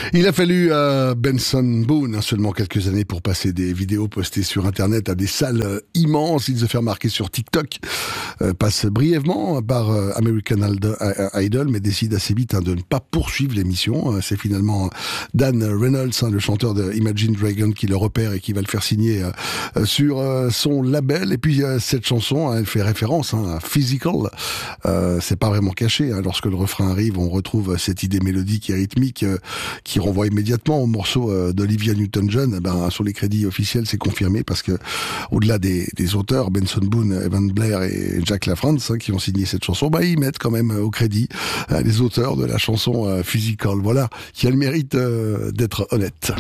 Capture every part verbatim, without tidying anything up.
Il a fallu à Benson Boone hein, seulement quelques années pour passer des vidéos postées sur Internet à des salles euh, immenses. Il se fait remarquer sur TikTok, euh, passe brièvement par euh, American Idol, mais décide assez vite hein, de ne pas poursuivre l'émission. Euh, c'est finalement Dan Reynolds, hein, le chanteur de Imagine Dragon, qui le repère et qui va le faire signer euh, sur euh, son label. Et puis euh, cette chanson, hein, elle fait référence hein, à Physical. Euh, c'est pas vraiment caché. Hein. Lorsque le refrain arrive, on retrouve cette idée mélodique et rythmique euh, qui renvoie immédiatement au morceau euh, d'Olivia Newton-John. Ben, sur les crédits officiels, c'est confirmé parce que au-delà des, des auteurs, Benson Boone, Evan Blair et Jack LaFrance, hein, qui ont signé cette chanson, ben, ils mettent quand même au crédit euh, les auteurs de la chanson euh, Physical. Voilà, qui a le mérite euh, d'être honnête.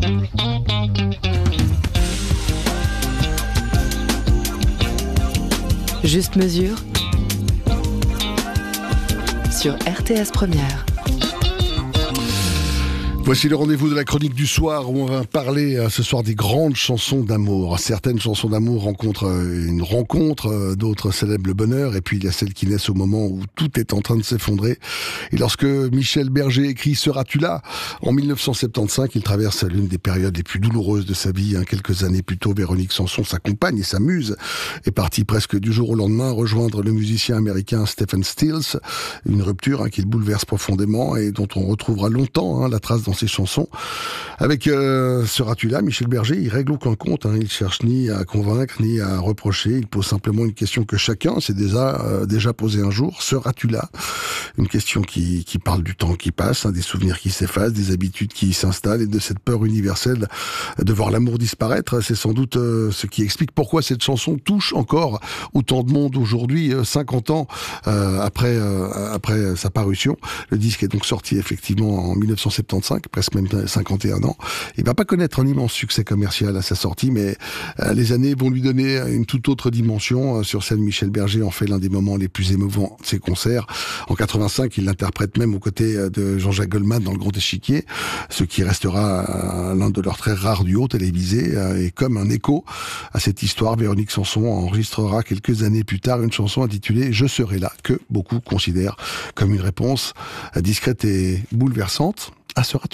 Juste mesure sur R T S Première. Voici le rendez-vous de la chronique du soir où on va parler euh, ce soir des grandes chansons d'amour. Certaines chansons d'amour rencontrent euh, une rencontre, euh, d'autres célèbrent le bonheur, et puis il y a celles qui naissent au moment où tout est en train de s'effondrer. Et lorsque Michel Berger écrit « Seras-tu là ?» en dix-neuf cent soixante-quinze, il traverse l'une des périodes les plus douloureuses de sa vie. Hein. Quelques années plus tôt, Véronique Sanson, sa compagne et sa muse, est partie presque du jour au lendemain rejoindre le musicien américain Stephen Stills. Une rupture hein, qui le bouleverse profondément et dont on retrouvera longtemps hein, la trace dans ses chansons. Avec euh, Seras-tu là, Michel Berger, il règle aucun compte. Hein. Il cherche ni à convaincre, ni à reprocher. Il pose simplement une question que chacun s'est déjà, euh, déjà posé un jour. Seras-tu là? Une question qui, qui parle du temps qui passe, hein, des souvenirs qui s'effacent, des habitudes qui s'installent et de cette peur universelle de voir l'amour disparaître. C'est sans doute euh, ce qui explique pourquoi cette chanson touche encore autant de monde aujourd'hui, euh, cinquante ans euh, après, euh, après sa parution. Le disque est donc sorti effectivement en dix-neuf cent soixante-quinze, presque même cinquante et un ans. Il va pas connaître un immense succès commercial à sa sortie, mais euh, les années vont lui donner une toute autre dimension. Euh, sur scène, Michel Berger en fait l'un des moments les plus émouvants de ses concerts. En quatre-vingt-cinq, il l'interprète même aux côtés de Jean-Jacques Goldman dans Le Grand Échiquier, ce qui restera euh, l'un de leurs très rares duos télévisés. Euh, et comme un écho à cette histoire, Véronique Sanson enregistrera quelques années plus tard une chanson intitulée « Je serai là », que beaucoup considèrent comme une réponse discrète et bouleversante. Ah, seras-tu là ?